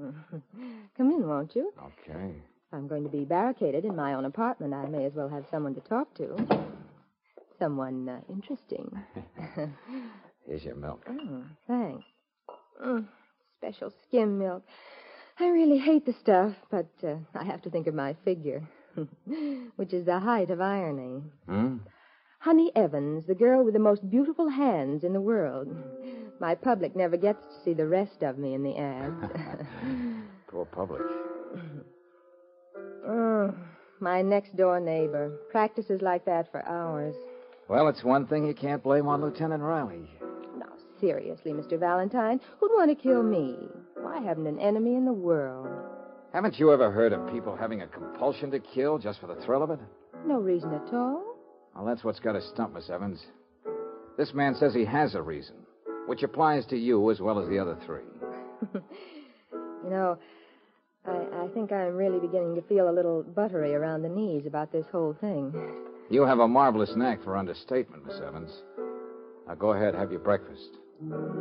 Come in, won't you? Okay. If I'm going to be barricaded in my own apartment, I may as well have someone to talk to. Someone interesting. Here's your milk. Oh, thanks. Special skim milk. I really hate the stuff, but I have to think of my figure, which is the height of irony. Honey Evans, the girl with the most beautiful hands in the world. My public never gets to see the rest of me in the ads. Poor public. My next-door neighbor. Practices like that for hours. Well, it's one thing you can't blame on Lieutenant Riley. Now, seriously, Mr. Valentine, who'd want to kill me? Well, I haven't an enemy in the world. Haven't you ever heard of people having a compulsion to kill just for the thrill of it? No reason at all. Well, that's what's got us stumped, Miss Evans. This man says he has a reason, which applies to you as well as the other three. You know, I think I'm really beginning to feel a little buttery around the knees about this whole thing. You have a marvelous knack for understatement, Miss Evans. Now go ahead, have your breakfast.